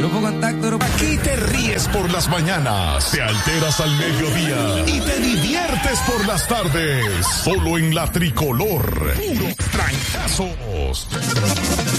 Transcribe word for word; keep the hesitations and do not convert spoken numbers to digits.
Grupo Contacto. Aquí te ríes por las mañanas, te alteras al mediodía y te diviertes por las tardes. Solo en la Tricolor. Puros trancazos.